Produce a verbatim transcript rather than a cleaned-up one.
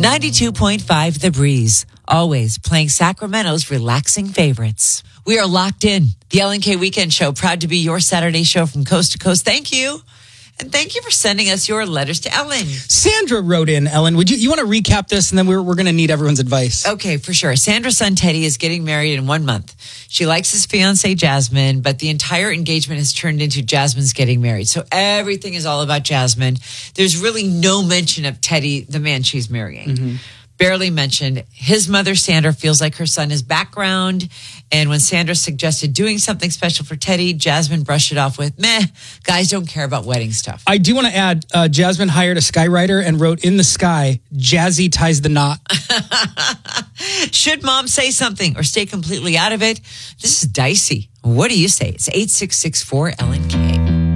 ninety-two point five The Breeze. Always playing Sacramento's relaxing favorites. We are locked in. The L and K Weekend Show, proud to be your Saturday show from coast to coast. Thank you. And thank you for sending us your letters to Ellen. Sandra wrote in, Ellen. Would you you want to recap this, and then we're we're going to need everyone's advice. Okay, for sure. Sandra's son Teddy is getting married in one month. She likes his fiancée Jasmine, but the entire engagement has turned into Jasmine's getting married. So everything is all about Jasmine. There's really no mention of Teddy, the man she's marrying. Mm-hmm. Barely mentioned. His mother, Sandra, feels like her son is background. And when Sandra suggested doing something special for Teddy, Jasmine brushed it off with, meh, guys don't care about wedding stuff. I do want to add, uh, Jasmine hired a skywriter and wrote in the sky, Jazzy ties the knot. Should mom say something or stay completely out of it? This is dicey. What do you say? It's eight six six four L N K.